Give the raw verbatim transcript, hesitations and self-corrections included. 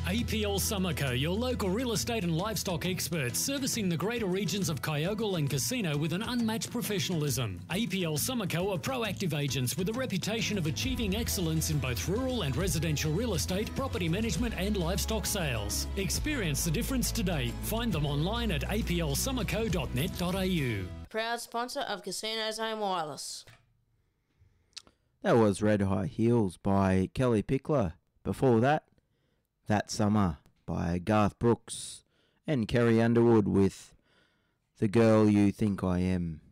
A P L Summerco, your local real estate and livestock experts, servicing the greater regions of Kyogle and Casino with an unmatched professionalism. A P L Summerco are proactive agents with a reputation of achieving excellence in both rural and residential real estate, property management and livestock sales. Experience the difference today. Find them online at a p l summerco dot net dot a u. Proud sponsor of Casino Zone Wireless. That was Red High Heels by Kelly Pickler. Before that, That Summer by Garth Brooks and Kerry Underwood with The Girl You Think I Am.